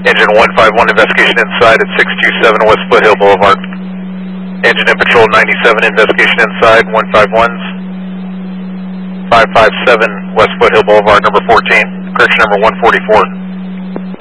Engine 151, investigation inside at 627 West Foothill Boulevard. Engine in patrol 97, investigation inside, 151's 557 West Foothill Boulevard, number 14, correction number 144.